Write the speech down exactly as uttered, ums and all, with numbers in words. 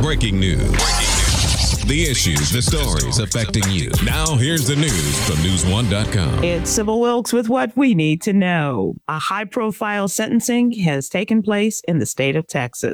Breaking news. The issues, the stories affecting you. Now, here's the news from news one dot com. It's Sybil Wilkes with what we need to know. A high-profile sentencing has taken place in the state of Texas.